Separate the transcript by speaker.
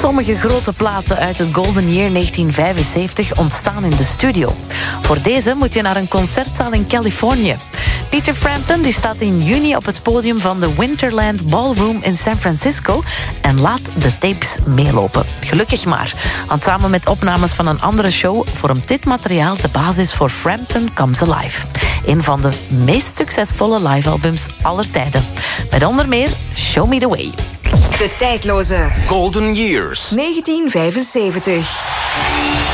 Speaker 1: Sommige grote platen uit het Golden Year 1975 ontstaan in de studio. Voor deze moet je naar een concertzaal in Californië. Peter Frampton die staat in juni op het podium van de Winterland Ballroom in San Francisco en laat de tapes meelopen. Gelukkig maar, want samen met opnames van een andere show vormt dit materiaal de basis voor Frampton Comes Alive. Een van de meest succesvolle livealbums aller tijden. Met onder meer Show Me The Way.
Speaker 2: De tijdloze
Speaker 3: Golden Years
Speaker 2: 1975.